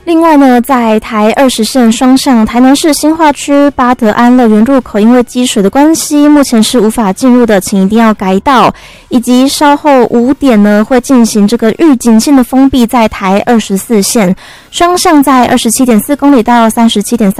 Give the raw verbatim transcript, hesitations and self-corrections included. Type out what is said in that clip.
另外呢，在台二十线双向台南市新化区八德安乐园入口，因为积水的关系，目前是无法进入的，请一定要改道。以及稍后五点呢，会进行这个预警性的封闭，在台二十四线双向，在二十七点四公里到三十七点三